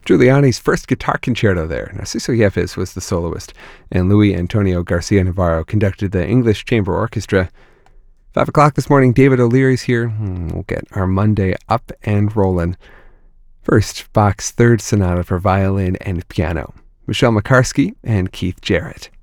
Giuliani's first guitar concerto there. Narciso Yepes was the soloist, and Luis Antonio Garcia Navarro conducted the English Chamber Orchestra. 5 o'clock this morning, David O'Leary's here. We'll get our Monday up and rolling. First, Bach's Third Sonata for violin and piano. Michelle McCarskey and Keith Jarrett.